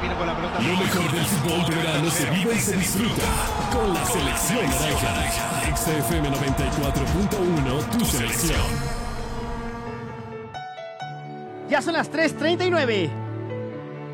vino con la pelota. Lo mejor del fútbol de verano se vive y se disfruta con la selección naranja. XFM 94.1, tu selección. Ya son las 3:39.